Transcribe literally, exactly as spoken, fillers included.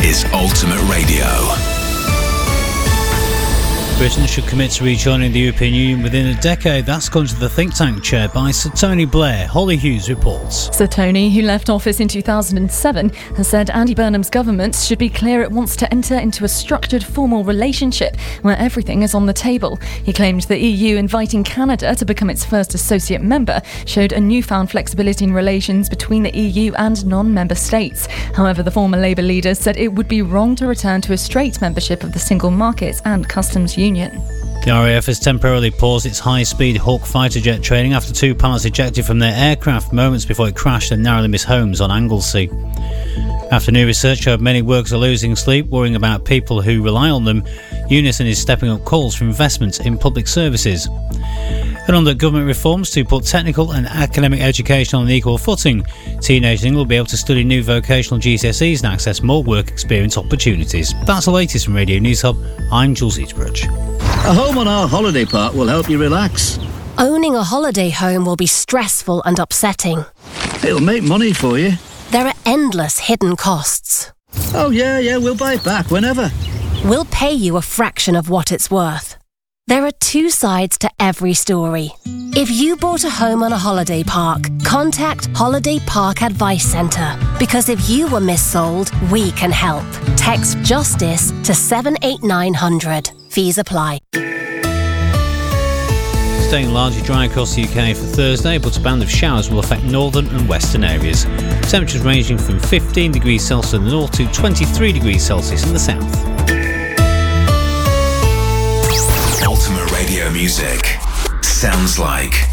is Ultimate Radio. Britain should commit to rejoining the European Union within a decade. That's according to the think tank chaired by Sir Tony Blair. Holly Hughes reports. Sir Tony, who left office in two thousand seven, has said Andy Burnham's government should be clear it wants to enter into a structured formal relationship where everything is on the table. He claimed the E U inviting Canada to become its first associate member showed a newfound flexibility in relations between the E U and non-member states. However, the former Labour leader said it would be wrong to return to a straight membership of the single market and customs union. The R A F has temporarily paused its high-speed Hawk fighter jet training after two pilots ejected from their aircraft moments before it crashed and narrowly missed homes on Anglesey. After new research showed many workers are losing sleep, worrying about people who rely on them, Unison is stepping up calls for investment in public services. And under government reforms to put technical and academic education on an equal footing, teenagers will be able to study new vocational G C S Es and access more work experience opportunities. That's the latest from Radio News Hub. I'm Jules Eatbridge. A home on our holiday park will help you relax. Owning a holiday home will be stressful and upsetting. It'll make money for you. There are endless hidden costs. Oh yeah, yeah, we'll buy it back whenever. We'll pay you a fraction of what it's worth. There are two sides to every story. If you bought a home on a holiday park, contact Holiday Park Advice Centre. Because if you were missold, we can help. Text JUSTICE to seven eight nine hundred. Fees apply. Staying largely dry across the U K for Thursday, but a band of showers will affect northern and western areas. Temperatures ranging from fifteen degrees Celsius in the north to twenty-three degrees Celsius in the south. Ultimate Radio music sounds like